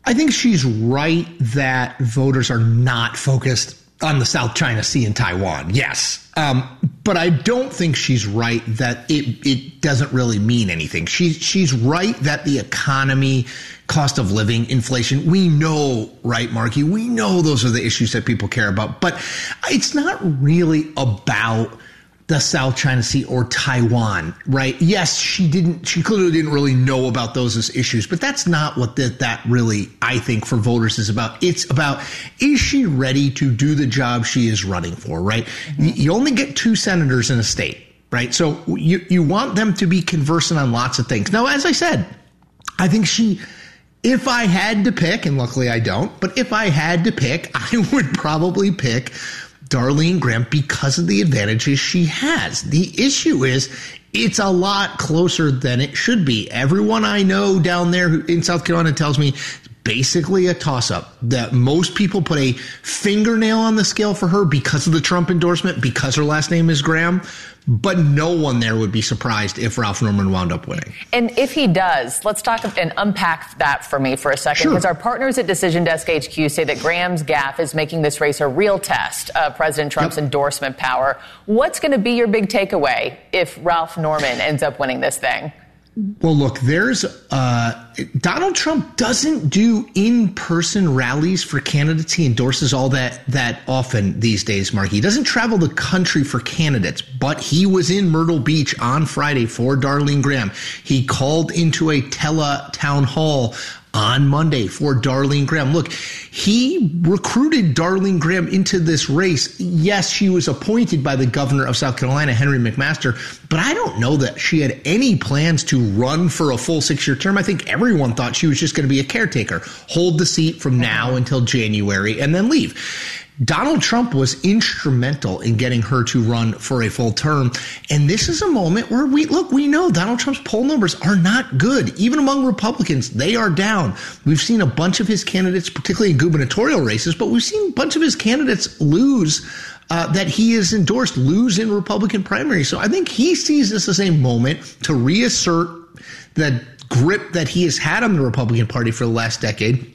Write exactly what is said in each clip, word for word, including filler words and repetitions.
I think she's right that voters are not focused on the South China Sea and Taiwan. Yes. Um, but I don't think she's right that it it doesn't really mean anything. She, she's right that the economy, cost of living, inflation, we know, right, Marky? We know those are the issues that people care about. But it's not really about the South China Sea or Taiwan, right? Yes, she didn't, she clearly didn't really know about those as issues, but that's not what the, that really, I think, for voters is about. It's about, is she ready to do the job she is running for, right? Mm-hmm. You, you only get two senators in a state, right? So you, you want them to be conversant on lots of things. Now, as I said, I think she, if I had to pick, and luckily I don't, but if I had to pick, I would probably pick Darlene Graham because of the advantages she has. The issue is it's a lot closer than it should be. Everyone I know down there in South Carolina tells me it's basically a toss-up, that most people put a fingernail on the scale for her because of the Trump endorsement, because her last name is Graham. But no one there would be surprised if Ralph Norman wound up winning. And if he does, let's talk and unpack that for me for a second. Sure. Because our partners at Decision Desk H Q say that Graham's gaffe is making this race a real test of President Trump's yep. endorsement power. What's going to be your big takeaway if Ralph Norman ends up winning this thing? Well, look, there's uh, Donald Trump doesn't do in-person rallies for candidates he endorses all that that often these days, Mark. He doesn't travel the country for candidates, but he was in Myrtle Beach on Friday for Darlene Graham. He called into a tele town hall on Monday for Darlene Graham. Look, he recruited Darlene Graham into this race. Yes, she was appointed by the governor of South Carolina, Henry McMaster, but I don't know that she had any plans to run for a full six-year term. I think everyone thought she was just going to be a caretaker, hold the seat from now until January, and then leave. Donald Trump was instrumental in getting her to run for a full term. And this is a moment where we look, we know Donald Trump's poll numbers are not good. Even among Republicans, they are down. We've seen a bunch of his candidates, particularly in gubernatorial races, but we've seen a bunch of his candidates lose uh, that he has endorsed, lose in Republican primaries. So I think he sees this as a moment to reassert the grip that he has had on the Republican Party for the last decade.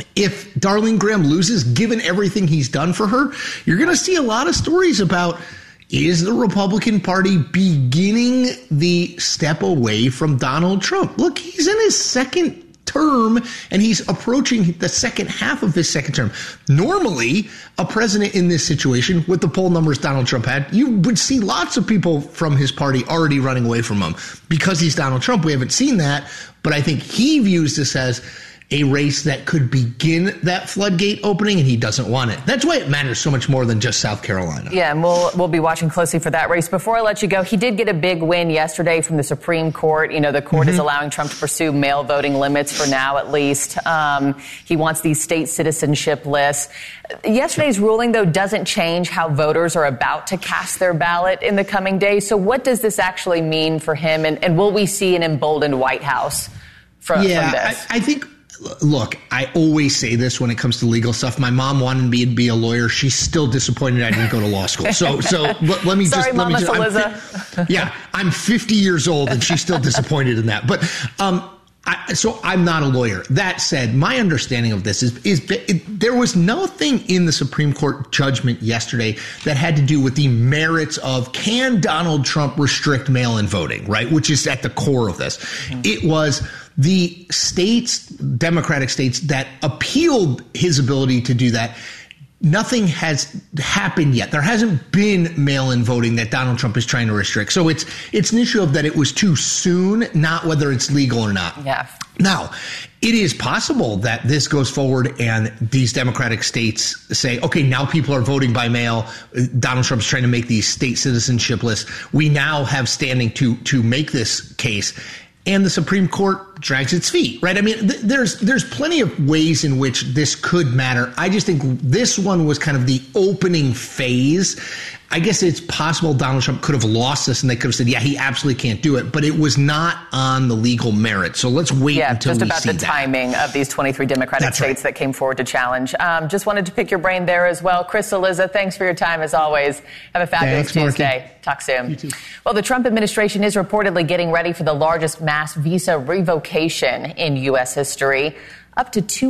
If Darlene Graham loses, given everything he's done for her, you're going to see a lot of stories about, is the Republican Party beginning the step away from Donald Trump? Look, he's in his second term and he's approaching the second half of his second term. Normally, a president in this situation with the poll numbers Donald Trump had, you would see lots of people from his party already running away from him. Because he's Donald Trump, we haven't seen that. But I think he views this as a race that could begin that floodgate opening, and he doesn't want it. That's why it matters so much more than just South Carolina. Yeah, and we'll we'll be watching closely for that race. Before I let you go, he did get a big win yesterday from the Supreme Court. You know, the court mm-hmm. is allowing Trump to pursue mail voting limits for now, at least. Um, he wants these state citizenship lists. Yesterday's ruling, though, doesn't change how voters are about to cast their ballot in the coming days. So what does this actually mean for him? And, and will we see an emboldened White House from, yeah, from this? I, I think... Look, I always say this when it comes to legal stuff. My mom wanted me to be a lawyer. She's still disappointed I didn't go to law school. So, so let, let me Sorry, just, Mama let me just, Eliza. I'm, yeah, I'm fifty years old and she's still disappointed in that. But, um, I, so I'm not a lawyer. That said, my understanding of this is, is it, there was nothing in the Supreme Court judgment yesterday that had to do with the merits of, can Donald Trump restrict mail-in voting, right? Which is at the core of this. Mm-hmm. It was the states, Democratic states, that appealed his ability to do that. Nothing has happened yet. There hasn't been mail-in voting that Donald Trump is trying to restrict. So it's it's an issue of that it was too soon, not whether it's legal or not. Yeah. Now, it is possible that this goes forward and these Democratic states say, okay, now people are voting by mail. Donald Trump's trying to make these state citizenship lists. We now have standing to to make this case. And the Supreme Court drags its feet, right? I mean, th- there's there's plenty of ways in which this could matter. I just think this one was kind of the opening phase. I guess it's possible Donald Trump could have lost this and they could have said, yeah, he absolutely can't do it. But it was not on the legal merit. So let's wait yeah, until we see that. Yeah, just about the timing of these twenty-three Democratic That's states right. that came forward to challenge. Um, just wanted to pick your brain there as well. Chris Cillizza, thanks for your time as always. Have a fabulous Thanks, Tuesday. Marky. Talk soon. You too. Well, the Trump administration is reportedly getting ready for the largest mass visa revocation in U S history. Up to two